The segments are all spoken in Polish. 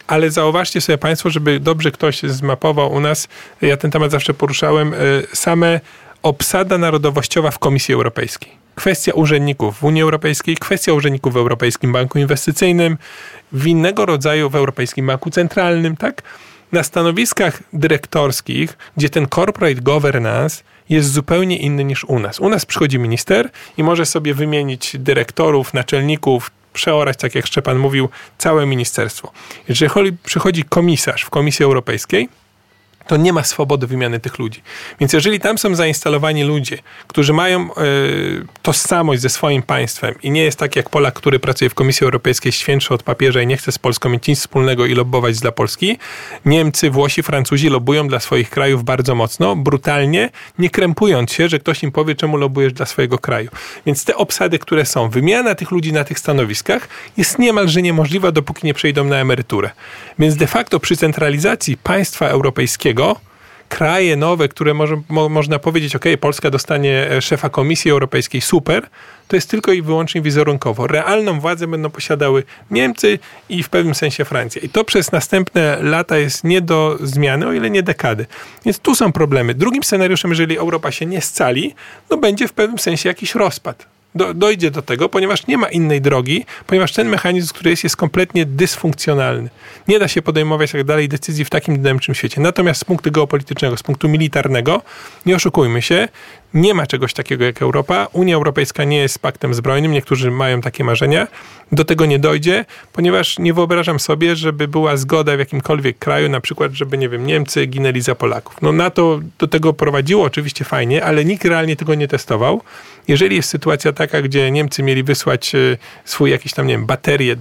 ale zauważcie sobie państwo, żeby dobrze ktoś zmapował u nas, ja ten temat zawsze poruszałem, same obsada narodowościowa w Komisji Europejskiej. Kwestia urzędników w Unii Europejskiej, kwestia urzędników w Europejskim Banku Inwestycyjnym, w innego rodzaju w Europejskim Banku Centralnym, tak? Na stanowiskach dyrektorskich, gdzie ten corporate governance jest zupełnie inny niż u nas. U nas przychodzi minister i może sobie wymienić dyrektorów, naczelników, przeorać, tak jak Szczepan mówił, całe ministerstwo. Jeżeli przychodzi komisarz w Komisji Europejskiej, to nie ma swobody wymiany tych ludzi. Więc jeżeli tam są zainstalowani ludzie, którzy mają tożsamość ze swoim państwem i nie jest tak jak Polak, który pracuje w Komisji Europejskiej, świętszy od papieża i nie chce z Polską mieć nic wspólnego i lobbować dla Polski, Niemcy, Włosi, Francuzi lobbują dla swoich krajów bardzo mocno, brutalnie, nie krępując się, że ktoś im powie, czemu lobbujesz dla swojego kraju. Więc te obsady, które są, wymiana tych ludzi na tych stanowiskach jest niemalże niemożliwa, dopóki nie przejdą na emeryturę. Więc de facto przy centralizacji państwa europejskiego kraje nowe, które można powiedzieć, ok, Polska dostanie szefa Komisji Europejskiej, super, to jest tylko i wyłącznie wizerunkowo. Realną władzę będą posiadały Niemcy i w pewnym sensie Francja. I to przez następne lata jest nie do zmiany, o ile nie dekady. Więc tu są problemy. Drugim scenariuszem, jeżeli Europa się nie scali, no będzie w pewnym sensie jakiś rozpad. Dojdzie do tego, ponieważ nie ma innej drogi, ponieważ ten mechanizm, który jest kompletnie dysfunkcjonalny. Nie da się podejmować tak dalej decyzji w takim dynamicznym świecie. Natomiast z punktu geopolitycznego, z punktu militarnego, nie oszukujmy się, nie ma czegoś takiego jak Europa. Unia Europejska nie jest paktem zbrojnym. Niektórzy mają takie marzenia. Do tego nie dojdzie, ponieważ nie wyobrażam sobie, żeby była zgoda w jakimkolwiek kraju, na przykład, żeby, nie wiem, Niemcy ginęli za Polaków. No NATO do tego prowadziło oczywiście fajnie, ale nikt realnie tego nie testował. Jeżeli jest sytuacja taka, gdzie Niemcy mieli wysłać swój jakieś tam, nie wiem, baterię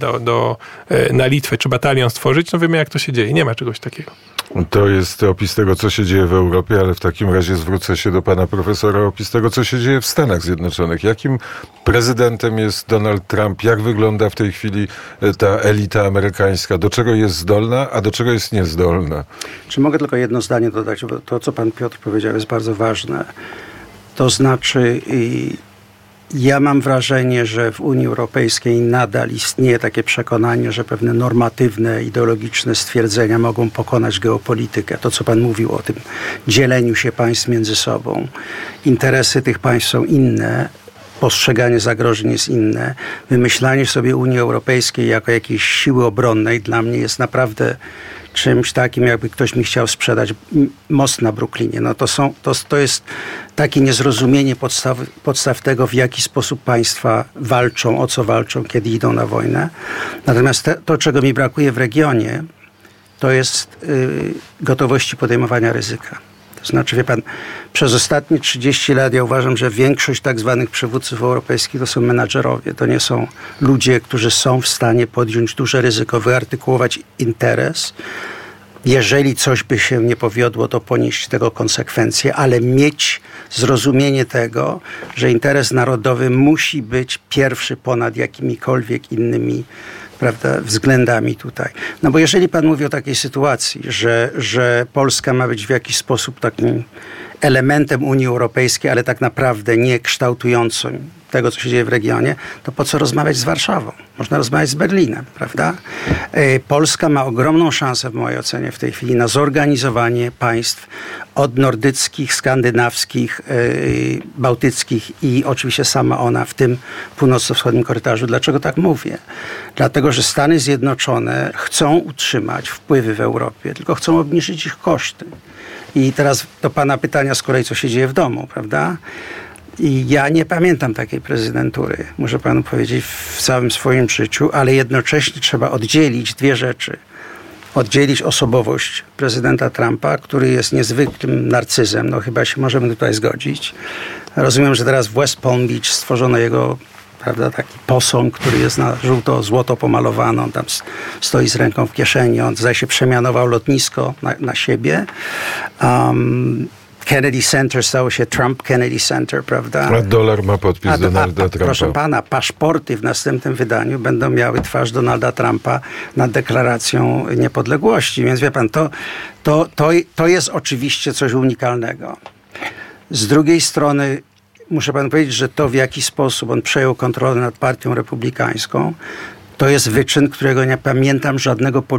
na Litwę, czy batalion stworzyć, no wiemy, jak to się dzieje. Nie ma czegoś takiego. To jest opis tego, co się dzieje w Europie, ale w takim razie zwrócę się do pana profesora, opis tego, co się dzieje w Stanach Zjednoczonych. Jakim prezydentem jest Donald Trump? Jak wygląda w tej chwili ta elita amerykańska? Do czego jest zdolna, a do czego jest niezdolna? Czy mogę tylko jedno zdanie dodać, bo to, co pan Piotr powiedział, jest bardzo ważne. To znaczy, ja mam wrażenie, że w Unii Europejskiej nadal istnieje takie przekonanie, że pewne normatywne, ideologiczne stwierdzenia mogą pokonać geopolitykę. To, co pan mówił o tym dzieleniu się państw między sobą. Interesy tych państw są inne, postrzeganie zagrożeń jest inne. Wymyślanie sobie Unii Europejskiej jako jakiejś siły obronnej dla mnie jest naprawdę czymś takim, jakby ktoś mi chciał sprzedać most na Brooklynie. No to jest takie niezrozumienie podstaw tego, w jaki sposób państwa walczą, o co walczą, kiedy idą na wojnę. Natomiast to, czego mi brakuje w regionie, to jest gotowości podejmowania ryzyka. To znaczy, wie pan, przez ostatnie 30 lat ja uważam, że większość tak zwanych przywódców europejskich to są menadżerowie. To nie są ludzie, którzy są w stanie podjąć duże ryzyko, wyartykułować interes. Jeżeli coś by się nie powiodło, to ponieść tego konsekwencje, ale mieć zrozumienie tego, że interes narodowy musi być pierwszy ponad jakimikolwiek innymi, prawda, względami tutaj. No bo jeżeli pan mówi o takiej sytuacji, że Polska ma być w jakiś sposób takim elementem Unii Europejskiej, ale tak naprawdę nie kształtującym tego, co się dzieje w regionie, to po co rozmawiać z Warszawą? Można rozmawiać z Berlinem, prawda? Polska ma ogromną szansę, w mojej ocenie, w tej chwili na zorganizowanie państw od nordyckich, skandynawskich, bałtyckich i oczywiście sama ona w tym północno-wschodnim korytarzu. Dlaczego tak mówię? Dlatego, że Stany Zjednoczone chcą utrzymać wpływy w Europie, tylko chcą obniżyć ich koszty. I teraz do pana pytania z kolei, co się dzieje w domu, prawda? I ja nie pamiętam takiej prezydentury, muszę panu powiedzieć, w całym swoim życiu, ale jednocześnie trzeba oddzielić dwie rzeczy. Oddzielić osobowość prezydenta Trumpa, który jest niezwykłym narcyzem, no chyba się możemy tutaj zgodzić. Rozumiem, że teraz w West Palm Beach stworzono jego, prawda, taki posąg, który jest na żółto-złoto pomalowany. On tam stoi z ręką w kieszeni. On zdaje się przemianował lotnisko na siebie. Kennedy Center stało się Trump Kennedy Center, prawda? A dolar ma podpis Donalda Trumpa. Proszę pana, paszporty w następnym wydaniu będą miały twarz Donalda Trumpa nad deklaracją niepodległości. Więc wie pan, to jest oczywiście coś unikalnego. Z drugiej strony muszę panu powiedzieć, że to, w jaki sposób on przejął kontrolę nad partią republikańską, to jest wyczyn, którego nie pamiętam żadnego